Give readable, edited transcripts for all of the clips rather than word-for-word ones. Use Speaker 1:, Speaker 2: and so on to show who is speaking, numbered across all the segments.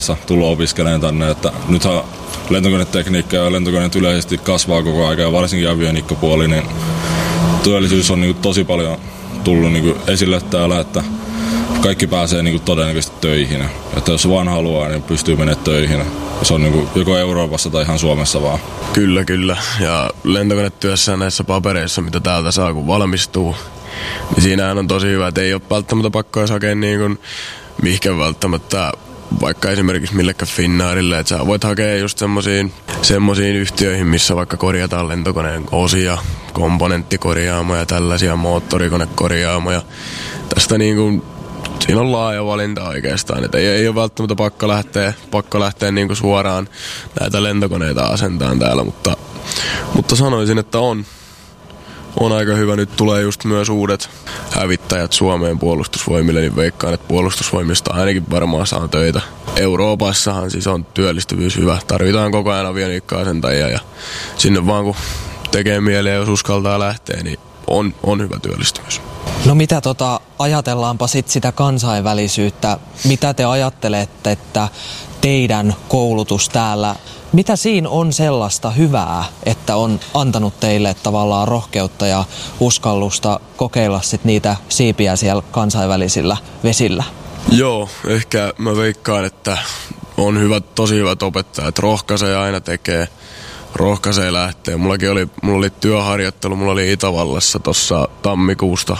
Speaker 1: tullut opiskelemaan tänne, että nythän lentokonetekniikka ja lentokoneet yleisesti kasvaa koko ajan ja varsinkin avioniikkapuoli, niin työllisyys on niin kuin tosi paljon tullut niin kuin esille täällä, että kaikki pääsee niin kuin todennäköisesti töihin. Että jos vaan haluaa, niin pystyy menemään töihin. Se on niin kuin joko Euroopassa tai ihan Suomessa vaan.
Speaker 2: Kyllä. Ja lentokonetyössä näissä papereissa, mitä täältä saa kun valmistuu, niin siinähän on tosi hyvä, että ei ole välttämättä pakko hakea niin kuin mihinkä välttämättä vaikka esimerkiksi millekään Finnairille, että sä voit hakea just semmosiin yhtiöihin, missä vaikka korjataan lentokoneen osia, komponenttikorjaamoja, tällaisia moottorikonekorjaamoja. Tästä niin kuin, siinä on laaja valinta oikeastaan, että ei ole välttämättä pakko lähteä niin kuin suoraan näitä lentokoneita asentamaan täällä, mutta sanoisin, että on aika hyvä. Nyt tulee just myös uudet hävittäjät Suomeen puolustusvoimille, niin veikkaan, että puolustusvoimista ainakin varmaan saa töitä. Euroopassahan siis on työllistyvyys hyvä. Tarvitaan koko ajan avioniikka-asentajia ja sinne vaan kun tekee mieleen, jos uskaltaa lähteä, niin on hyvä työllistyvyys.
Speaker 3: No mitä ajatellaanpa sitten sitä kansainvälisyyttä. Mitä te ajattelette, että teidän koulutus täällä, mitä siinä on sellaista hyvää, että on antanut teille tavallaan rohkeutta ja uskallusta kokeilla sit niitä siipiä siellä kansainvälisillä vesillä?
Speaker 2: Joo, ehkä mä veikkaan, että on tosi hyvät opettajat, rohkaisee aina tekee, rohkaisee lähtee. Mulla oli työharjoittelu, mulla oli Itävallassa tuossa tammikuusta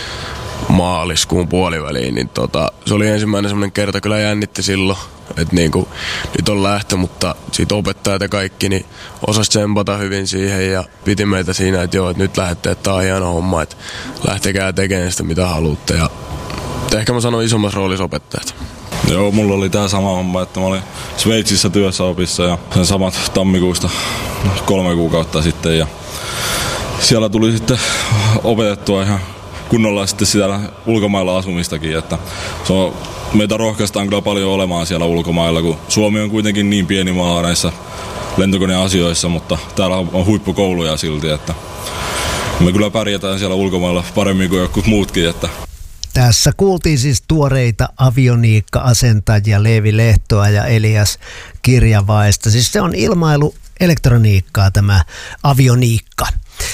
Speaker 2: maaliskuun puoliväliin, niin se oli ensimmäinen semmoinen kerta, kyllä jännitti silloin, että niinku, nyt on lähtö, mutta siitä opettajat ja kaikki niin osasi tsempata hyvin siihen ja piti meitä siinä, että joo, että nyt lähdette, että tää on hieno homma, että lähtekää tekemään sitä mitä haluatte ja ehkä mä sanon isommassa roolissa opettajat.
Speaker 1: Joo, mulla oli tää sama homma, että mä olin Sveitsissä työssäopissa ja sen samat tammikuusta 3 kuukautta sitten ja siellä tuli sitten opetettua ihan kunnolla sitten siellä ulkomailla asumistakin, että meitä rohkaistaan kyllä paljon olemaan siellä ulkomailla, kun Suomi on kuitenkin niin pieni maa näissä lentokoneasioissa, mutta täällä on huippukouluja silti, että me kyllä pärjätään siellä ulkomailla paremmin kuin jotkut muutkin. Että.
Speaker 4: Tässä kuultiin siis tuoreita avioniikka-asentajia Leevi Lehtoa ja Elias Kirjavaista. Siis se on ilmailuelektroniikkaa tämä avioniikka.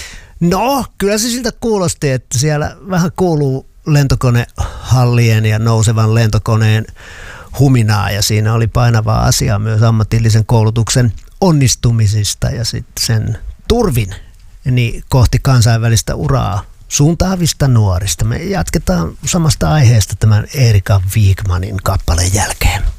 Speaker 4: No, kyllä se siltä kuulosti, että siellä vähän kuuluu lentokonehallien ja nousevan lentokoneen huminaa ja siinä oli painavaa asiaa myös ammatillisen koulutuksen onnistumisista ja sitten sen turvin niin kohti kansainvälistä uraa suuntaavista nuorista. Me jatketaan samasta aiheesta tämän Erika Wigmanin kappaleen jälkeen.